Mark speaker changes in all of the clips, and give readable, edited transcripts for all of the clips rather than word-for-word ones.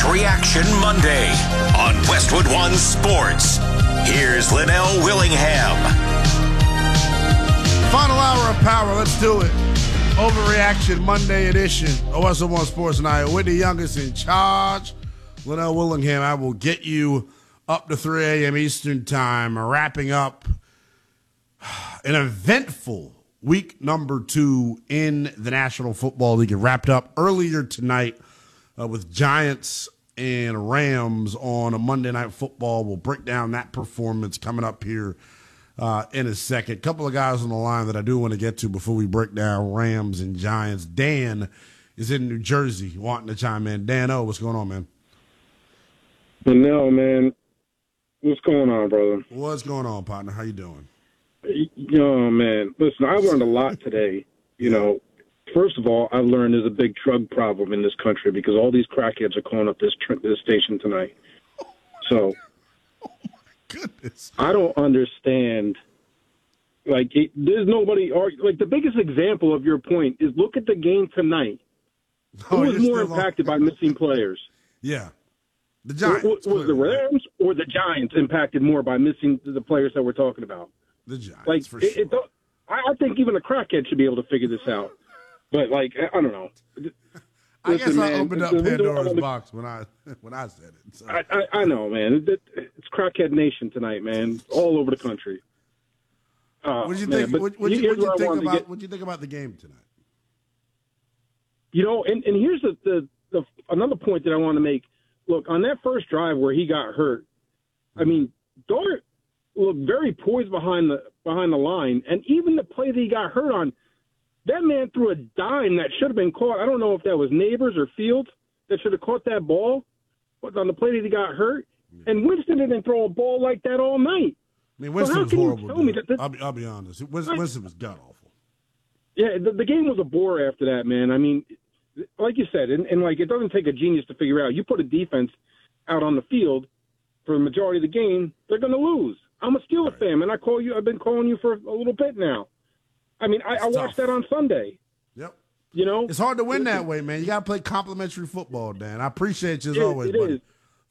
Speaker 1: It's Reaction Monday on Westwood One Sports. Here's Linnell Willingham.
Speaker 2: Final hour of power. Let's do it. Overreaction Monday edition of Westwood One Sports tonight. With the youngest in charge, Linnell Willingham. I will get you up to 3 a.m. Eastern time, wrapping up an eventful week number 2 in the National Football League. It wrapped up earlier tonight with Giants and Rams on a Monday Night Football. We'll break down that performance coming up here in a second. A couple of guys on the line that I do want to get to before we break down Rams and Giants. Dan is in New Jersey wanting to chime in. Dan O, what's going on, man?
Speaker 3: No, man. What's going on, brother?
Speaker 2: What's going on, partner? How you doing?
Speaker 3: Oh, man. Listen, I learned a lot today. You know, first of all, I learned there's a big drug problem in this country because all these crackheads are calling up this station tonight. So,
Speaker 2: Goodness.
Speaker 3: I don't understand. Like, there's nobody like the biggest example of your point is look at the game tonight. Who was more impacted by missing players?
Speaker 2: Yeah. The Giants.
Speaker 3: Was the Rams or the Giants impacted more by missing the players that we're talking about?
Speaker 2: The Giants,
Speaker 3: like,
Speaker 2: for sure.
Speaker 3: I think even a crackhead should be able to figure this out. But, like, I don't know.
Speaker 2: I guess I opened up Pandora's box when I said it. So.
Speaker 3: I know, man. It's crackhead nation tonight, man. All over the country.
Speaker 2: What do you think? What do you think about the game tonight?
Speaker 3: You know, and here's the another point that I want to make. Look, on that first drive where he got hurt, I mean, Dart looked very poised behind the line, and even the play that he got hurt on, that man threw a dime that should have been caught. I don't know if that was Neighbors or Fields that should have caught that ball on the play that he got hurt. Yeah. And Winston didn't throw a ball like that all night.
Speaker 2: I mean, Winston was horrible. I'll be honest. Winston was god-awful.
Speaker 3: Yeah, the game was a bore after that, man. I mean, like you said, and like it doesn't take a genius to figure out. You put a defense out on the field for the majority of the game, they're going to lose. I'm a Steelers fan, man. I've been calling you for a little bit now. I mean, I watched that on Sunday.
Speaker 2: Yep.
Speaker 3: You know?
Speaker 2: It's hard to win that way, man. You got to play complimentary football, Dan. I appreciate you as always,
Speaker 3: it
Speaker 2: buddy.
Speaker 3: Is.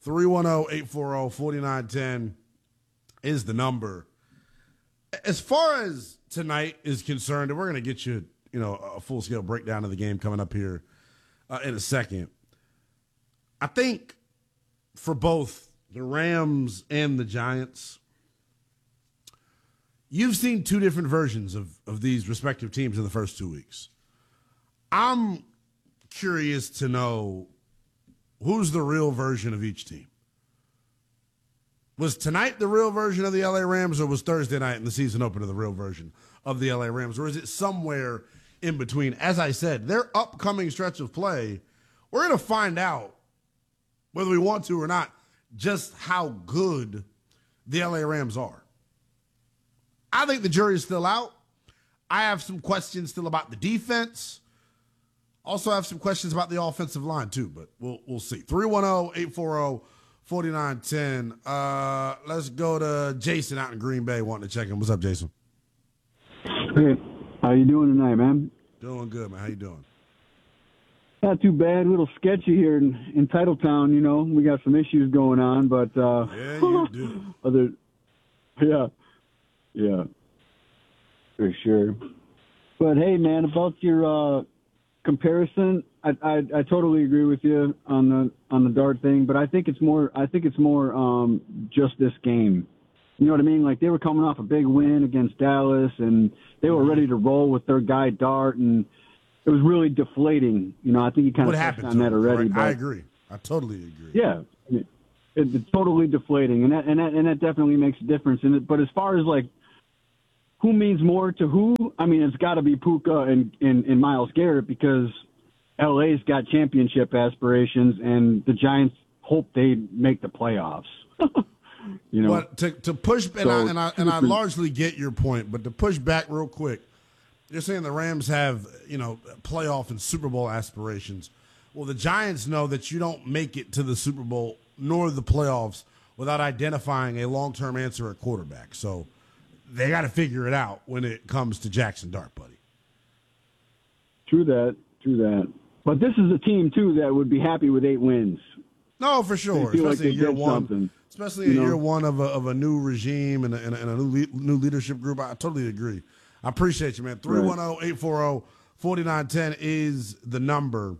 Speaker 2: 310-840-4910 is the number. As far as tonight is concerned, and we're going to get you, a full-scale breakdown of the game coming up here in a second. I think for both the Rams and the Giants, you've seen two different versions of these respective teams in the first 2 weeks. I'm curious to know who's the real version of each team. Was tonight the real version of the LA Rams, or was Thursday night in the season opener the real version of the LA Rams, or is it somewhere in between? As I said, their upcoming stretch of play, we're going to find out, whether we want to or not, just how good the LA Rams are. I think the jury's still out. I have some questions still about the defense. Also have some questions about the offensive line, too, but we'll see. 310-840-4910. Let's go to Jason out in Green Bay wanting to check in. What's up, Jason?
Speaker 4: Hey, how you doing tonight, man?
Speaker 2: Doing good, man. How you doing?
Speaker 4: Not too bad. A little sketchy here in Titletown, We got some issues going on, but
Speaker 2: yeah, you do.
Speaker 4: Yeah, for sure. But hey, man, about your comparison, I totally agree with you on the Dart thing, but I think it's more just this game. You know what I mean? Like, they were coming off a big win against Dallas, and they were ready to roll with their guy Dart, and it was really deflating. I think you kind of touched on that already.
Speaker 2: Right? I agree. I totally agree.
Speaker 4: Yeah, it's totally deflating, and that definitely makes a difference. But as far as like who means more to who, I mean, it's got to be Puka and Myles Garrett, because LA's got championship aspirations, and the Giants hope they make the playoffs.
Speaker 2: But to push, and I largely get your point, but to push back real quick, you're saying the Rams have, playoff and Super Bowl aspirations. Well, the Giants know that you don't make it to the Super Bowl nor the playoffs without identifying a long-term answer at quarterback. So they got to figure it out when it comes to Jackson Dart, buddy.
Speaker 4: True that. But this is a team, too, that would be happy with 8 wins.
Speaker 2: No, for sure.
Speaker 4: They feel like
Speaker 2: Especially
Speaker 4: they
Speaker 2: in year
Speaker 4: did
Speaker 2: one.
Speaker 4: something,
Speaker 2: Especially in year one of a new regime and a new leadership group. I totally agree. I appreciate you, man. 310-840-4910 is the number.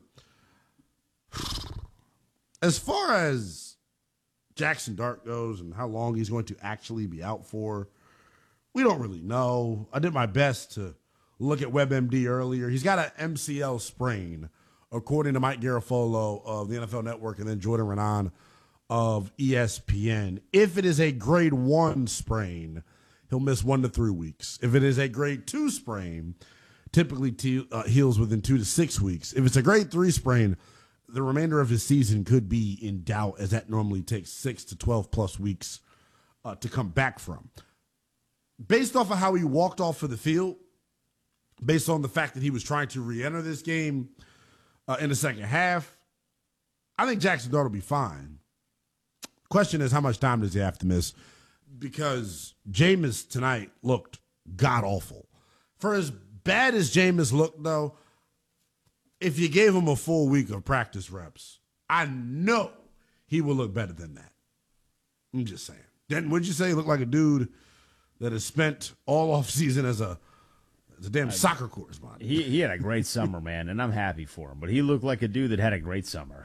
Speaker 2: As far as Jackson Dart goes and how long he's going to actually be out for, we don't really know. I did my best to look at WebMD earlier. He's got an MCL sprain, according to Mike Garafolo of the NFL Network and then Jordan Renan of ESPN. If it is a grade 1 sprain, he'll miss 1 to 3 weeks. If it is a grade 2 sprain, typically heals within 2 to 6 weeks. If it's a grade 3 sprain, the remainder of his season could be in doubt, as that normally takes 6 to 12 plus weeks to come back from. Based off of how he walked off of the field, based on the fact that he was trying to re-enter this game in the second half, I think Jackson Dart will be fine. Question is, how much time does he have to miss? Because Jameis tonight looked god-awful. For as bad as Jameis looked, though, if you gave him a full week of practice reps, I know he will look better than that. I'm just saying. Denton, would you say he looked like a dude that has spent all offseason as a damn soccer correspondent?
Speaker 5: He had a great summer, man, and I'm happy for him. But he looked like a dude that had a great summer.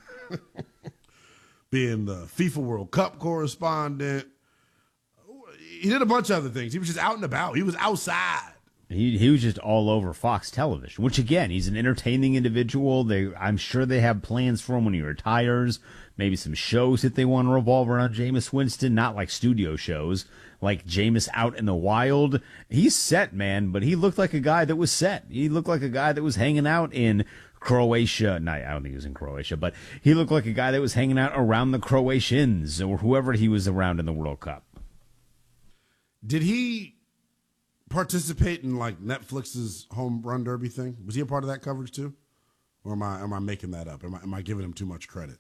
Speaker 2: Being the FIFA World Cup correspondent. He did a bunch of other things. He was just out and about. He was outside.
Speaker 5: He was just all over Fox Television, which, again, he's an entertaining individual. I'm sure they have plans for him when he retires, maybe some shows that they want to revolve around Jameis Winston, not like studio shows, like Jameis out in the wild. He's set, man, but he looked like a guy that was set. He looked like a guy that was hanging out in Croatia. No, I don't think he was in Croatia, but he looked like a guy that was hanging out around the Croatians or whoever he was around in the World Cup.
Speaker 2: Did he participate in like Netflix's home run derby thing? Was he a part of that coverage too? Or am I making that up? Am I giving him too much credit?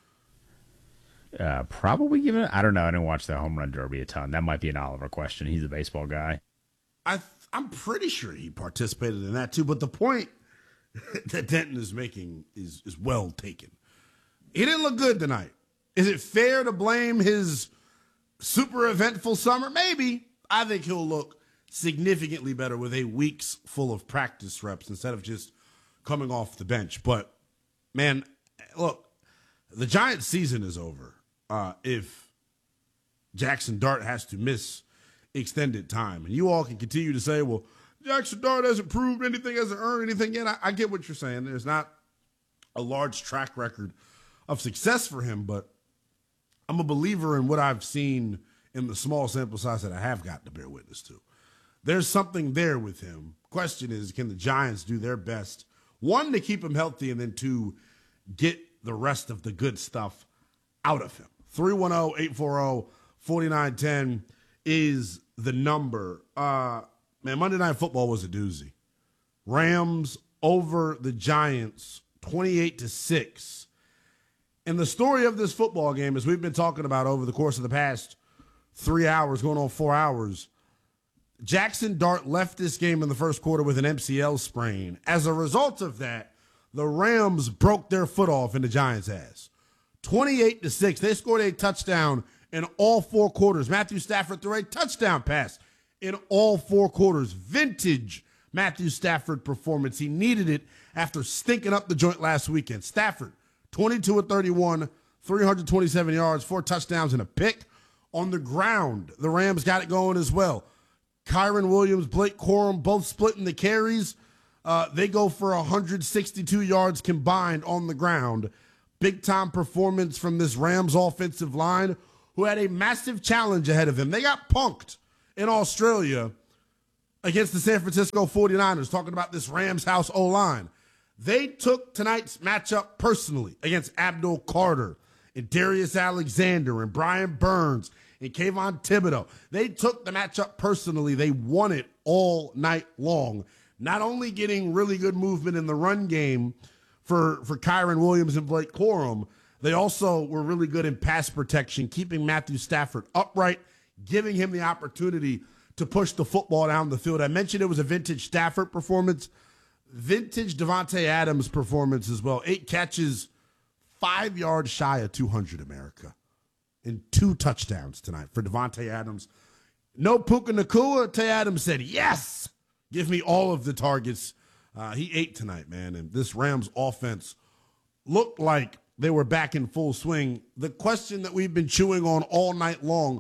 Speaker 5: Probably giving it. I don't know. I didn't watch the home run derby a ton. That might be an Oliver question. He's a baseball guy.
Speaker 2: I'm pretty sure he participated in that too. But the point that Denton is making is well taken. He didn't look good tonight. Is it fair to blame his super eventful summer? Maybe. I think he'll look significantly better with a week's full of practice reps instead of just coming off the bench. But, man, look, the Giants' season is over if Jackson Dart has to miss extended time. And you all can continue to say, well, Jackson Dart hasn't proved anything, hasn't earned anything yet. I get what you're saying. There's not a large track record of success for him, but I'm a believer in what I've seen in the small sample size that I have gotten to bear witness to. There's something there with him. Question is, can the Giants do their best, one, to keep him healthy, and then two, get the rest of the good stuff out of him? 310-840-4910 is the number. Man, Monday Night Football was a doozy. Rams over the Giants 28-6. And the story of this football game, as we've been talking about over the course of the past 3 hours, going on 4 hours, Jackson Dart left this game in the first quarter with an MCL sprain. As a result of that, the Rams broke their foot off in the Giants' ass. 28-6. They scored a touchdown in all 4 quarters. Matthew Stafford threw a touchdown pass in all 4 quarters. Vintage Matthew Stafford performance. He needed it after stinking up the joint last weekend. Stafford, 22-31, 327 yards, 4 touchdowns, and a pick. On the ground, the Rams got it going as well. Kyren Williams, Blake Corum, both splitting the carries. They go for 162 yards combined on the ground. Big-time performance from this Rams offensive line, who had a massive challenge ahead of them. They got punked in Australia against the San Francisco 49ers, talking about this Rams house O-line. They took tonight's matchup personally against Abdul Carter and Darius Alexander and Brian Burns and Kayvon Thibodeau. They took the matchup personally. They won it all night long. Not only getting really good movement in the run game for Kyren Williams and Blake Corum, they also were really good in pass protection, keeping Matthew Stafford upright, giving him the opportunity to push the football down the field. I mentioned it was a vintage Stafford performance. Vintage Devontae Adams performance as well. 8 catches, 5 yards shy of 200, America, and 2 touchdowns tonight for Devontae Adams. No Puka Nacua. Tay Adams said, yes, give me all of the targets. He ate tonight, man, and this Rams offense looked like they were back in full swing. The question that we've been chewing on all night long,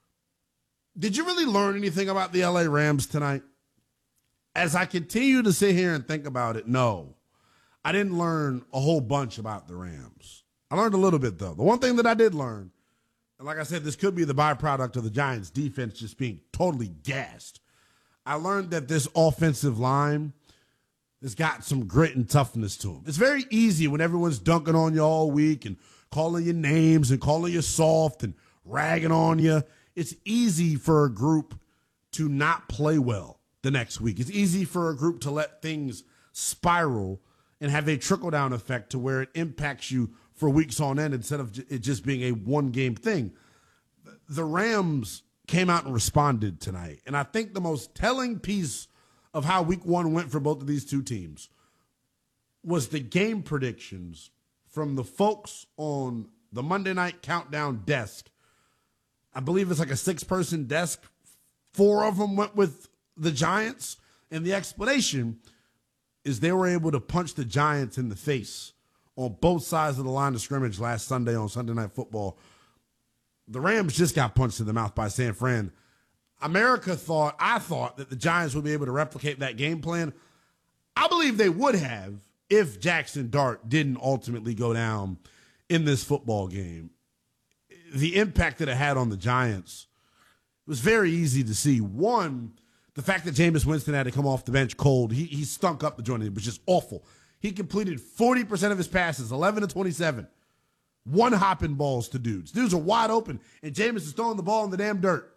Speaker 2: did you really learn anything about the LA Rams tonight? As I continue to sit here and think about it, no. I didn't learn a whole bunch about the Rams. I learned a little bit, though. The one thing that I did learn, and like I said, this could be the byproduct of the Giants' defense just being totally gassed. I learned that this offensive line has got some grit and toughness to them. It's very easy when everyone's dunking on you all week and calling you names and calling you soft and ragging on you. It's easy for a group to not play well the next week. It's easy for a group to let things spiral and have a trickle-down effect to where it impacts you for weeks on end instead of it just being a one-game thing. The Rams came out and responded tonight, and I think the most telling piece of how week one went for both of these two teams was the game predictions from the folks on the Monday Night Countdown desk. I believe it's like a 6-person desk. 4 of them went with the Giants, and the explanation is they were able to punch the Giants in the face on both sides of the line of scrimmage last Sunday on Sunday Night Football. The Rams just got punched in the mouth by San Fran. I thought that the Giants would be able to replicate that game plan. I believe they would have if Jackson Dart didn't ultimately go down in this football game. The impact that it had on the Giants was very easy to see. One, the fact that Jameis Winston had to come off the bench cold, he stunk up the joint. It was just awful. He completed 40% of his passes, 11 to 27. One hopping balls to dudes. Dudes are wide open, and Jameis is throwing the ball in the damn dirt.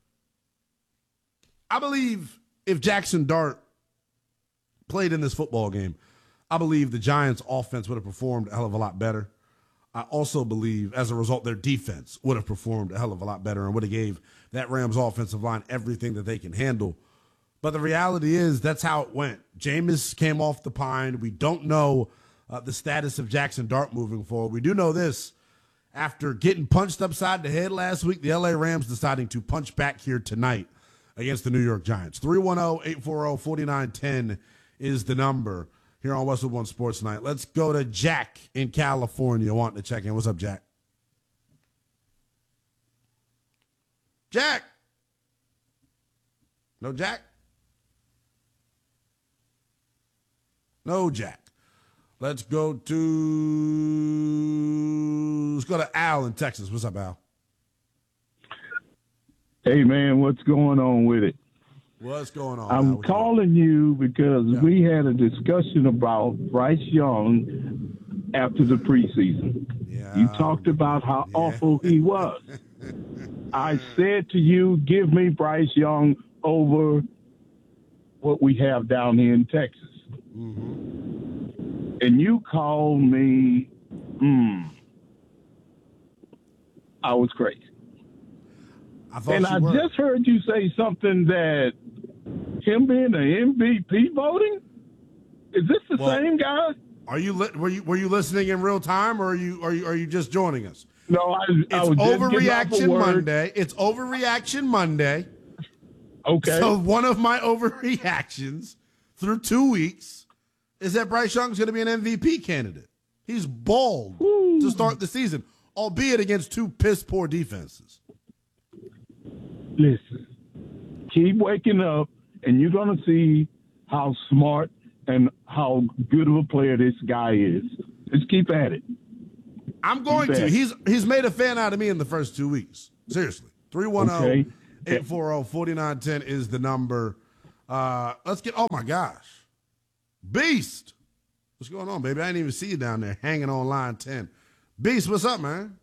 Speaker 2: I believe if Jackson Dart played in this football game, I believe the Giants' offense would have performed a hell of a lot better. I also believe, as a result, their defense would have performed a hell of a lot better and would have gave that Rams offensive line everything that they can handle. But the reality is that's how it went. Jameis came off the pine. We don't know the status of Jackson Dart moving forward. We do know this. After getting punched upside the head last week, the LA Rams deciding to punch back here tonight against the New York Giants. 310-840-4910 is the number here on Westwood One Sports Night. Let's go to Jack in California wanting to check in. What's up, Jack? Jack? No Jack? No Jack. Let's go to Al in Texas. What's up, Al?
Speaker 6: Hey, man, what's going on with it?
Speaker 2: What's going on?
Speaker 6: I'm calling you because we had a discussion about Bryce Young after the preseason.
Speaker 2: Yeah.
Speaker 6: You talked about how awful he was. I said to you, give me Bryce Young over what we have down here in Texas.
Speaker 2: Mm-hmm.
Speaker 6: And you called me, I was crazy. I just heard you say something that him being an MVP voting? Is this the same guy?
Speaker 2: Were you listening in real time, or are you just joining us?
Speaker 6: No, I was
Speaker 2: overreaction Monday. It's overreaction Monday.
Speaker 6: Okay.
Speaker 2: So one of my overreactions through 2 weeks is that Bryce Young's going to be an MVP candidate. He's balled to start the season, albeit against 2 piss-poor defenses.
Speaker 6: Listen, keep waking up, and you're going to see how smart and how good of a player this guy is. Just keep at it.
Speaker 2: I'm going to. He's made a fan out of me in the first 2 weeks. Seriously. 310-840-4910 is the number. Let's get, oh, my gosh. Beast. What's going on, baby? I didn't even see you down there hanging on line 10. Beast, what's up, man?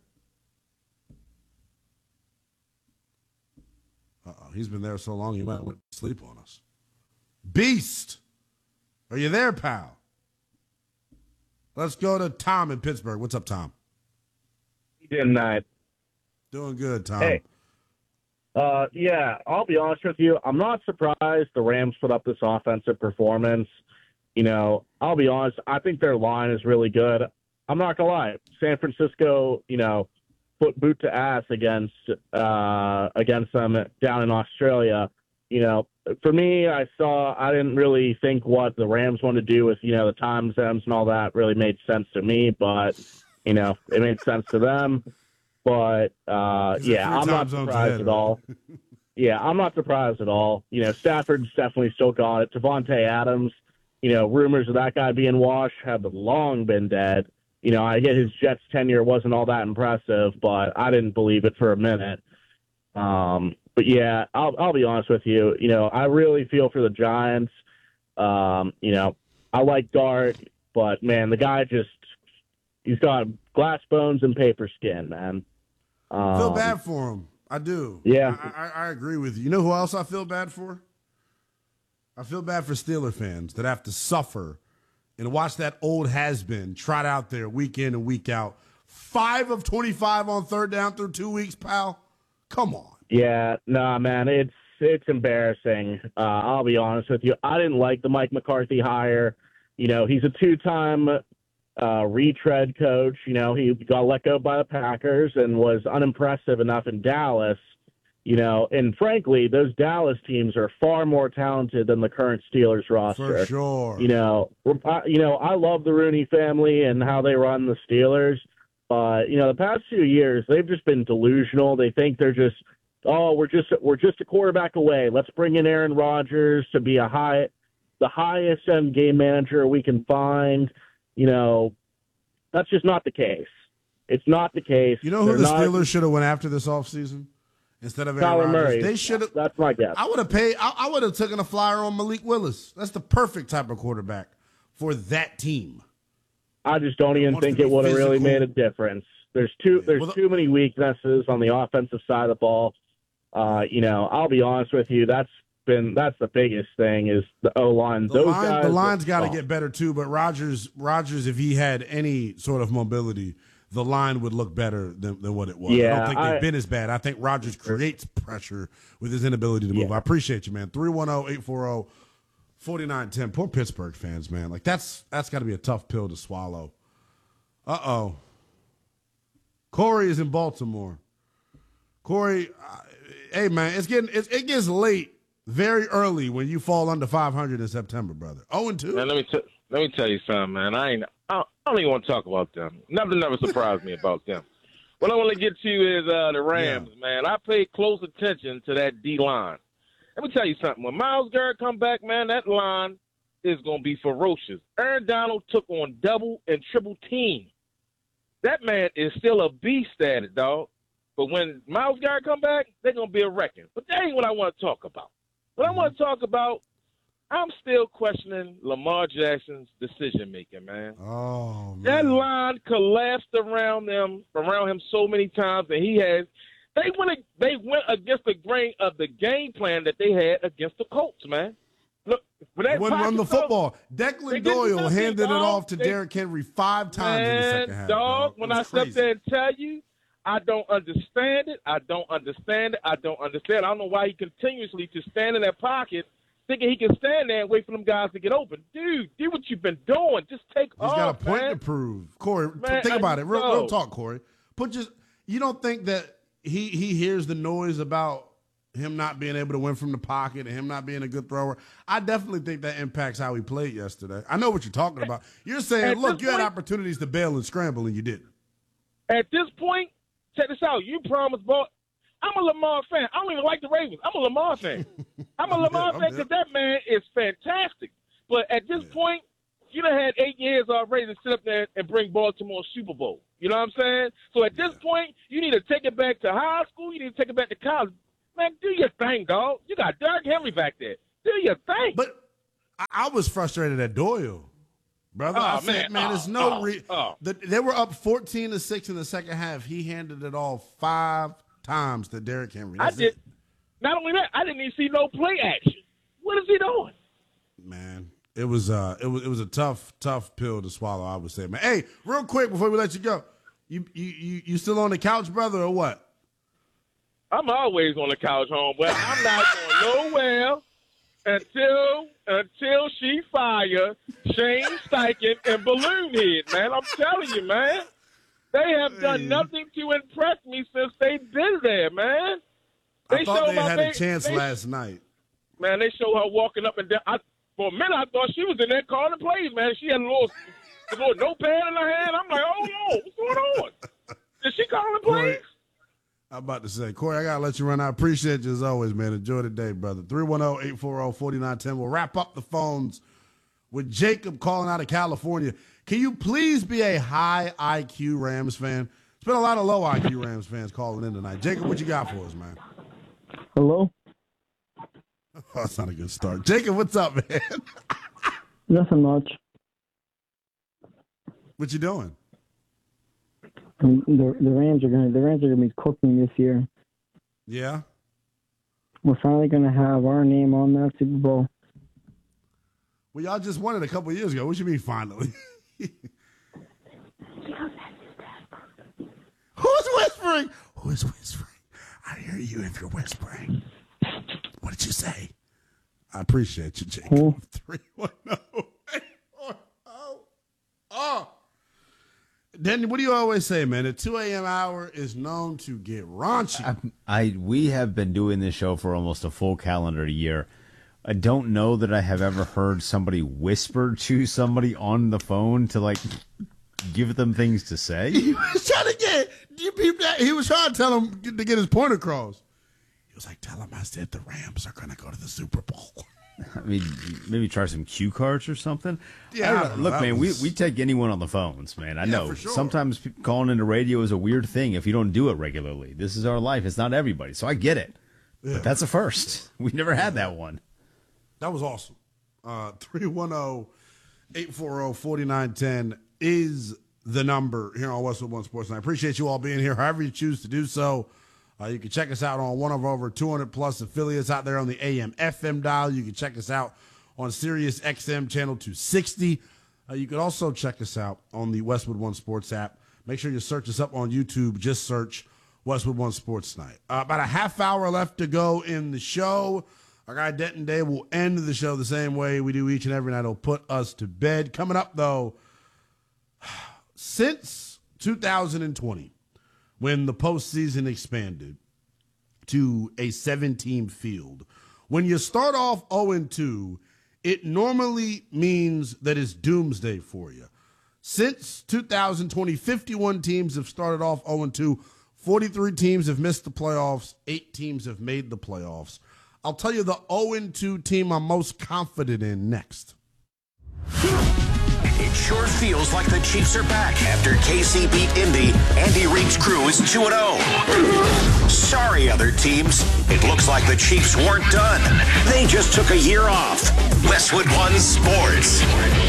Speaker 2: Uh-oh, he's been there so long he might went to sleep on us. Beast, are you there, pal? Let's go to Tom in Pittsburgh. What's up, Tom?
Speaker 7: Good night.
Speaker 2: Doing good, Tom.
Speaker 7: Hey. Yeah, I'll be honest with you. I'm not surprised the Rams put up this offensive performance. You know, I'll be honest. I think their line is really good. I'm not gonna lie. San Francisco, put boot to ass against them down in Australia. For me, I didn't really think what the Rams wanted to do with, the time zones and all that really made sense to me, but, it made sense to them. But, I'm not surprised at all. Yeah, I'm not surprised at all. Stafford's definitely still got it. Devontae Adams, rumors of that guy being washed have long been dead. I get his Jets tenure wasn't all that impressive, but I didn't believe it for a minute. But yeah, I'll be honest with you. I really feel for the Giants. I like Dart, but man, the guy he's got glass bones and paper skin, man.
Speaker 2: I feel bad for him. I do.
Speaker 7: Yeah.
Speaker 2: I agree with you. You know who else I feel bad for? I feel bad for Steeler fans that have to suffer and watch that old has-been trot out there week in and week out. 5 of 25 on third down through 2 weeks, pal. Come on.
Speaker 7: Yeah, no, man, it's embarrassing. I'll be honest with you. I didn't like the Mike McCarthy hire. He's a 2-time retread coach. He got let go by the Packers and was unimpressive enough in Dallas. And frankly, those Dallas teams are far more talented than the current Steelers roster.
Speaker 2: For sure.
Speaker 7: I love the Rooney family and how they run the Steelers. But, the past few years, they've just been delusional. They think they're just, we're just a quarterback away. Let's bring in Aaron Rodgers to be the highest end game manager we can find. That's just not the case. It's not the case.
Speaker 2: You know who the Steelers should have went after this offseason? Instead of Aaron Rodgers, they should have.
Speaker 7: That's my guess.
Speaker 2: I would have paid. I would have taken a flyer on Malik Willis. That's the perfect type of quarterback for that team.
Speaker 7: I just don't even think it would have really made a difference. There's too many weaknesses on the offensive side of the ball. I'll be honest with you. That's the biggest thing is the O-line.
Speaker 2: The line's got to get better too. But Rodgers, if he had any sort of mobility, the line would look better than what it was.
Speaker 7: Yeah,
Speaker 2: I don't think they've been as bad. I think Rodgers creates pressure with his inability to move. Yeah. I appreciate you, man. 310-840-4910. Poor Pittsburgh fans, man. Like that's got to be a tough pill to swallow. Uh-oh. Corey is in Baltimore. Corey, hey, man, it gets late very early when you fall under 500 in September, brother. 0-2.
Speaker 8: Man, let me tell you something, man. I don't even want to talk about them. Nothing never surprised me about them. What I want to get to is the Rams, man. I paid close attention to that D-line. Let me tell you something. When Myles Garrett come back, man, that line is going to be ferocious. Aaron Donald took on double and triple team. That man is still a beast at it, dog. But when Myles Garrett come back, they're going to be a wrecking. But that ain't what I want to talk about. What I want to talk about, I'm still questioning Lamar Jackson's decision-making, man.
Speaker 2: Oh, man.
Speaker 8: That line collapsed around him so many times, and they went against the grain of the game plan that they had against the Colts, man. Look,
Speaker 2: wouldn't run the football. Declan Doyle handed it off to Derrick Henry 5 times in the second half.
Speaker 8: Dog, when I step there and tell you, I don't understand it. I don't understand. I don't know why he continuously just stand in that pocket thinking he can stand there and wait for them guys to get open. Dude, do what you've been doing. Just take off,
Speaker 2: He's got a point
Speaker 8: man.
Speaker 2: to prove. Corey, think about it. Real talk, Corey. You don't think that he hears the noise about him not being able to win from the pocket and him not being a good thrower? I definitely think that impacts how he played yesterday. I know what you're talking about. You're saying, look, you had opportunities to bail and scramble, and you didn't.
Speaker 8: At this point, check this out. You promised ball. I'm a Lamar fan. I don't even like the Ravens. I'm a Lamar fan. I'm a Lamar fan because that man is fantastic. But at this point, you done had 8 years already to sit up there and bring Baltimore Super Bowl. You know what I'm saying? So at this point, you need to take it back to high school. You need to take it back to college. Man, do your thing, dog. You got Derrick Henry back there. Do your thing.
Speaker 2: But I was frustrated at Doyle, brother. There's no they were up 14-6 in the second half. He handed it all 5 times to Derrick Henry.
Speaker 8: Not only that, I didn't even see no play action. What is he doing?
Speaker 2: Man, it was a tough pill to swallow, I would say, man. Hey, real quick before we let you go, you still on the couch, brother, or what?
Speaker 8: I'm always on the couch, homeboy. I'm not going nowhere until until she fire Shane Steichen and Balloon Head, man. I'm telling you, man. They have done nothing to impress me since they've been there, man.
Speaker 2: I thought they had a chance last night.
Speaker 8: Man, they show her walking up and down. For a minute, I thought she was in there calling plays, man. She had a little notepad in her hand. I'm like, oh, no, what's going on? Is she calling plays?
Speaker 2: I'm about to say, Corey, I got to let you run. I appreciate you as always, man. Enjoy the day, brother. 310-840-4910. We'll wrap up the phones with Jacob calling out of California. Can you please be a high IQ Rams fan? There's been a lot of low IQ Rams fans calling in tonight. Jacob, what you got for us, man?
Speaker 9: Hello?
Speaker 2: Oh, that's not a good start. Jacob, what's up, man?
Speaker 9: Nothing much.
Speaker 2: What you doing?
Speaker 9: The Rams are gonna be cooking this year.
Speaker 2: Yeah?
Speaker 9: We're finally gonna have our name on that Super Bowl.
Speaker 2: Well, y'all just won it a couple of years ago. What you mean finally? Who's whispering? Who's whispering? I hear you if you're whispering. What did you say? I appreciate you, Jacob. 310-840. Oh. Then what do you always say, man? The 2 a.m. hour is known to get raunchy.
Speaker 5: We have been doing this show for almost a full calendar year. I don't know that I have ever heard somebody whisper to somebody on the phone to, like, give them things to say.
Speaker 2: He was trying to tell him to get his point across. He was like, tell him I said the Rams are going to go to the Super Bowl.
Speaker 5: I mean, maybe try some cue cards or something.
Speaker 2: Yeah,
Speaker 5: look, man, we take anyone on the phones, man. I know.
Speaker 2: For sure.
Speaker 5: Sometimes calling into radio is a weird thing if you don't do it regularly. This is our life. It's not everybody, so I get it. Yeah. But that's a first. We never had that one.
Speaker 2: That was awesome. 310-840-4910 is the number here on Westwood One Sports. And I appreciate you all being here, however you choose to do so. You can check us out on one of over 200-plus affiliates out there on the AM/FM dial. You can check us out on Sirius XM Channel 260. You can also check us out on the Westwood One Sports app. Make sure you search us up on YouTube. Just search Westwood One Sports Night. About a half hour left to go in the show. Our guy Denton Day will end the show the same way we do each and every night. He'll put us to bed. Coming up, though, since 2020, when the postseason expanded to a 7-team field, when you start off 0-2, it normally means that it's doomsday for you. Since 2020, 51 teams have started off 0-2. 43 teams have missed the playoffs. 8 teams have made the playoffs. I'll tell you the 0-2 team I'm most confident in next.
Speaker 1: It sure feels like the Chiefs are back after KC beat Indy. Andy Reid's crew is 2-0. Sorry, other teams. It looks like the Chiefs weren't done. They just took a year off. Westwood One Sports.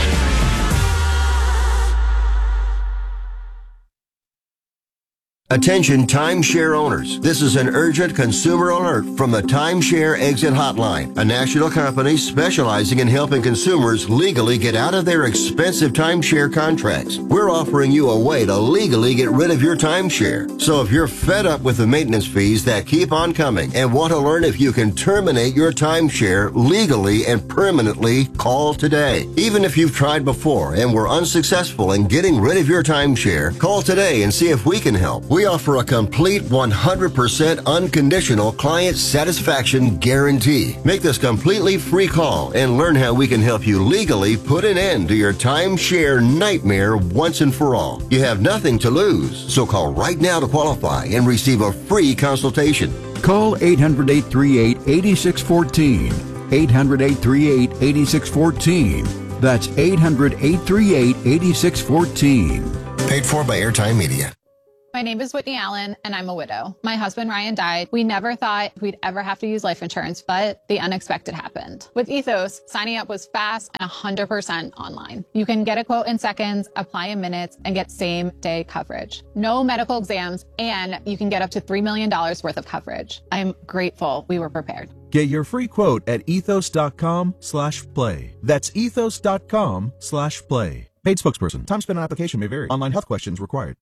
Speaker 10: Attention timeshare owners. This is an urgent consumer alert from the Timeshare Exit Hotline, a national company specializing in helping consumers legally get out of their expensive timeshare contracts. We're offering you a way to legally get rid of your timeshare. So if you're fed up with the maintenance fees that keep on coming and want to learn if you can terminate your timeshare legally and permanently, call today. Even if you've tried before and were unsuccessful in getting rid of your timeshare, call today and see if we can help. We offer a complete 100% unconditional client satisfaction guarantee. Make this completely free call and learn how we can help you legally put an end to your timeshare nightmare once and for all. You have nothing to lose, so call right now to qualify and receive a free consultation.
Speaker 11: Call 800-838-8614. 800-838-8614. That's 800-838-8614.
Speaker 10: Paid for by Airtime Media.
Speaker 12: My name is Whitney Allen, and I'm a widow. My husband, Ryan, died. We never thought we'd ever have to use life insurance, but the unexpected happened. With Ethos, signing up was fast and 100% online. You can get a quote in seconds, apply in minutes, and get same-day coverage. No medical exams, and you can get up to $3 million worth of coverage. I'm grateful we were prepared.
Speaker 13: Get your free quote at ethos.com/play. That's ethos.com/play. Paid spokesperson. Time spent on application may vary. Online health questions required.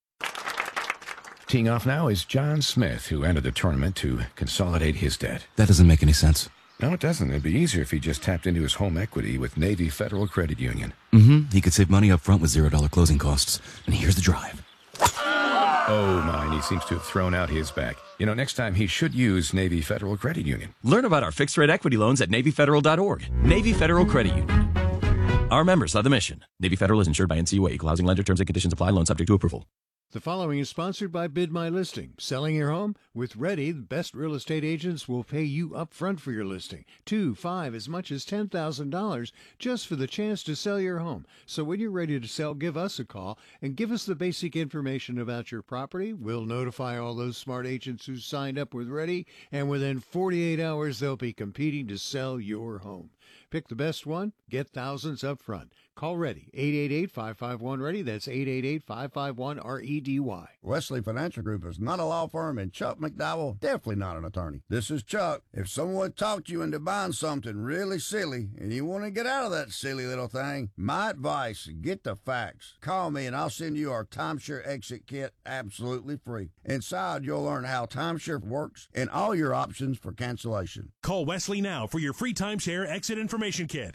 Speaker 14: Teeing off now is John Smith, who entered the tournament to consolidate his debt.
Speaker 15: That doesn't make any sense.
Speaker 14: No, it doesn't. It'd be easier if he just tapped into his home equity with Navy Federal Credit Union.
Speaker 15: Mm-hmm. He could save money up front with $0 closing costs. And here's the drive.
Speaker 14: Oh, my, and he seems to have thrown out his back. You know, next time he should use Navy Federal Credit Union.
Speaker 16: Learn about our fixed-rate equity loans at NavyFederal.org. Navy Federal Credit Union. Our members are the mission. Navy Federal is insured by NCUA. Equal housing lender. Terms and conditions apply. Loan subject to approval.
Speaker 17: The following is sponsored by Bid My Listing. Selling your home? With Ready, the best real estate agents will pay you up front for your listing. 2, 5, as much as $10,000 just for the chance to sell your home. So when you're ready to sell, give us a call and give us the basic information about your property. We'll notify all those smart agents who signed up with Ready, and within 48 hours, they'll be competing to sell your home. Pick the best one, get thousands up front. Call Ready, 888-551-READY. That's 888-551-REDY.
Speaker 18: Wesley Financial Group is not a law firm, and Chuck McDowell definitely not an attorney. This is Chuck. If someone talked you into buying something really silly and you want to get out of that silly little thing, my advice, get the facts. Call me and I'll send you our timeshare exit kit absolutely free. Inside, you'll learn how timeshare works and all your options for cancellation.
Speaker 19: Call Wesley now for your free timeshare exit information kit.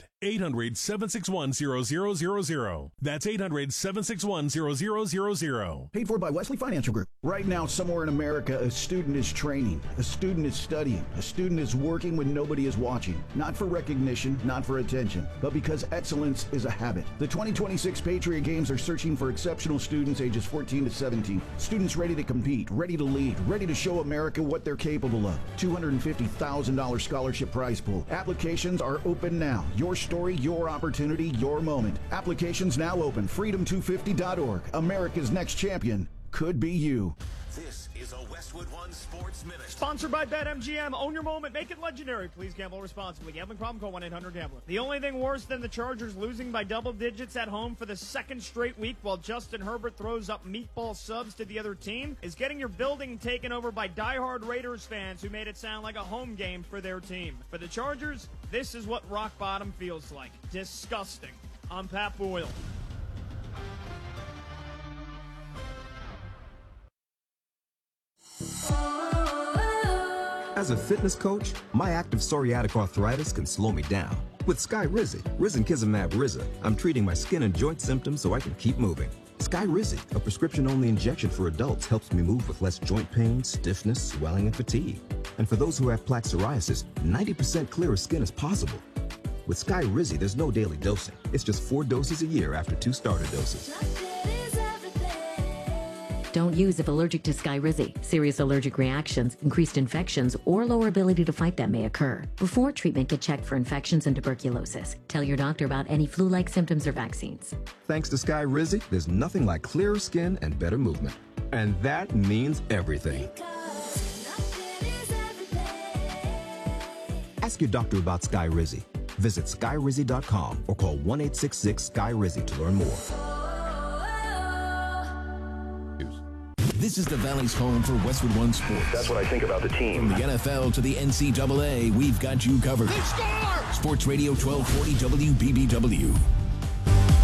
Speaker 19: 800-761-0000. That's 800-761-0000.
Speaker 20: Paid for by Wesley Financial Group. Right now, somewhere in America, a student is training, a student is studying, a student is working when nobody is watching. Not for recognition, not for attention, but because excellence is a habit. The 2026 Patriot Games are searching for exceptional students ages 14 to 17. Students ready to compete, ready to lead, ready to show America what they're capable of. $250,000 scholarship prize pool. Applications are open now. Your story, your opportunity, your moment. Applications now open. Freedom250.org. America's next champion could be you.
Speaker 1: This is a Westwood One Sports Minute.
Speaker 21: Sponsored by BetMGM. Own your moment. Make it legendary. Please gamble responsibly. Gambling problem? Call 1-800-GAMBLER. The only thing worse than the Chargers losing by double digits at home for the second straight week while Justin Herbert throws up meatball subs to the other team is getting your building taken over by diehard Raiders fans who made it sound like a home game for their team. For the Chargers, this is what rock bottom feels like. Disgusting. I'm Pat Boyle.
Speaker 13: As a fitness coach, my active psoriatic arthritis can slow me down. With Skyrizi, Risankizumab Riza, I'm treating my skin and joint symptoms so I can keep moving. Skyrizi, a prescription-only injection for adults, helps me move with less joint pain, stiffness, swelling, and fatigue. And for those who have plaque psoriasis, 90% clearer skin is possible. With Skyrizi, there's no daily dosing. It's just 4 doses a year after 2 starter doses.
Speaker 22: Don't use if allergic to Skyrizi. Serious allergic reactions, increased infections, or lower ability to fight them may occur. Before treatment, get checked for infections and tuberculosis. Tell your doctor about any flu-like symptoms or vaccines.
Speaker 13: Thanks to Skyrizi, there's nothing like clearer skin and better movement. And that means everything. Ask your doctor about Skyrizi. Visit Skyrizi.com or call 1-866-SKY-RIZI to learn more.
Speaker 23: This is the Valley's home for Westwood One Sports.
Speaker 24: That's what I think about the team.
Speaker 23: From the NFL to the NCAA, we've got you covered. Sports Radio 1240 WBBW.